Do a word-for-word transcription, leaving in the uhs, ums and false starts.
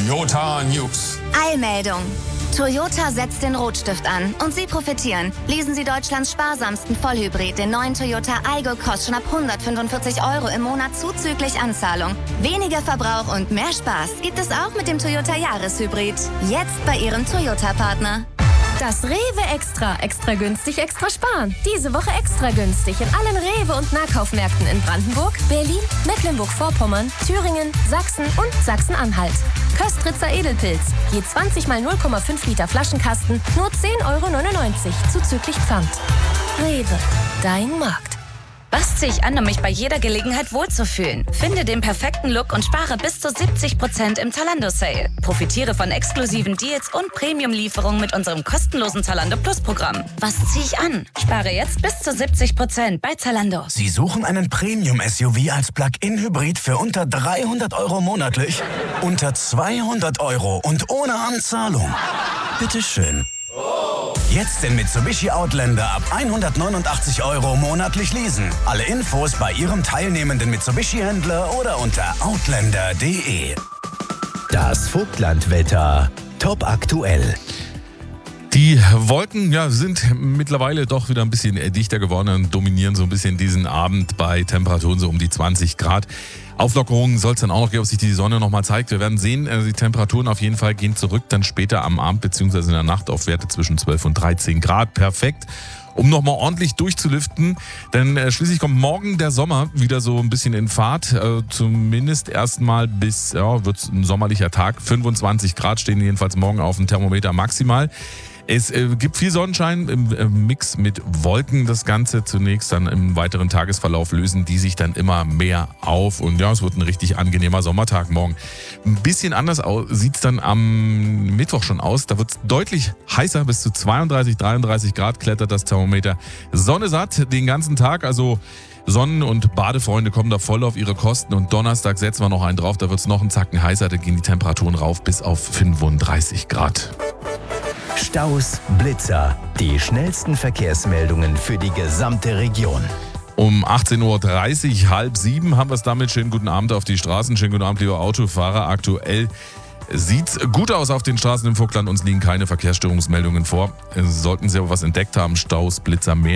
Toyota News. Eilmeldung. Toyota setzt den Rotstift an und Sie profitieren. Lesen Sie Deutschlands sparsamsten Vollhybrid, den neuen Toyota Aygo, kostet schon ab hundertfünfundvierzig Euro im Monat zuzüglich Anzahlung. Weniger Verbrauch und mehr Spaß gibt es auch mit dem Toyota Jahreshybrid. Jetzt bei Ihrem Toyota-Partner. Das Rewe Extra. Extra günstig, extra sparen. Diese Woche extra günstig in allen Rewe- und Nahkaufmärkten in Brandenburg, Berlin, Mecklenburg-Vorpommern, Thüringen, Sachsen und Sachsen-Anhalt. Köstritzer Edelpilz. Je zwanzig mal null Komma fünf Liter Flaschenkasten, nur zehn Euro neunundneunzig, zuzüglich Pfand. Rewe, dein Markt. Was ziehe ich an, um mich bei jeder Gelegenheit wohlzufühlen? Finde den perfekten Look und spare bis zu siebzig Prozent im Zalando-Sale. Profitiere von exklusiven Deals und Premium-Lieferungen mit unserem kostenlosen Zalando Plus-Programm. Was ziehe ich an? Spare jetzt bis zu siebzig Prozent bei Zalando. Sie suchen einen Premium-S U V als Plug-in-Hybrid für unter dreihundert Euro monatlich? Unter zweihundert Euro und ohne Anzahlung? Bitteschön. Jetzt den Mitsubishi Outlander ab hundertneunundachtzig Euro monatlich leasen. Alle Infos bei Ihrem teilnehmenden Mitsubishi-Händler oder unter outlander punkt de. Das Vogtlandwetter. Top aktuell. Die Wolken ja, sind mittlerweile doch wieder ein bisschen dichter geworden und dominieren so ein bisschen diesen Abend bei Temperaturen so um die zwanzig Grad. Auflockerungen soll es dann auch noch geben, ob sich die Sonne nochmal zeigt. Wir werden sehen, die Temperaturen auf jeden Fall gehen zurück, dann später am Abend bzw. in der Nacht auf Werte zwischen zwölf und dreizehn Grad. Perfekt, um nochmal ordentlich durchzulüften, denn äh, schließlich kommt morgen der Sommer wieder so ein bisschen in Fahrt. Äh, zumindest erstmal bis, ja, wird es ein sommerlicher Tag. fünfundzwanzig Grad stehen jedenfalls morgen auf dem Thermometer maximal. Es äh, gibt viel Sonnenschein im äh, Mix mit Wolken. Das Ganze zunächst dann im weiteren Tagesverlauf lösen die sich dann immer mehr auf. Und ja, es wird ein richtig angenehmer Sommertag morgen. Ein bisschen anders sieht es dann am Mittwoch schon aus. Da wird es deutlich heißer, bis zu zweiunddreißig, dreiunddreißig Grad klettert das Thermometer. Sonne satt den ganzen Tag, also Sonnen- und Badefreunde kommen da voll auf ihre Kosten. Und Donnerstag setzen wir noch einen drauf, da wird es noch einen Zacken heißer. Da gehen die Temperaturen rauf bis auf fünfunddreißig Grad. Staus, Blitzer, die schnellsten Verkehrsmeldungen für die gesamte Region. Um achtzehn Uhr dreißig, halb sieben haben wir es damit. Schönen guten Abend auf die Straßen. Schönen guten Abend, liebe Autofahrer. Aktuell sieht's gut aus auf den Straßen im Vogtland. Uns liegen keine Verkehrsstörungsmeldungen vor. Sollten Sie aber was entdeckt haben, Staus, Blitzer, mehr.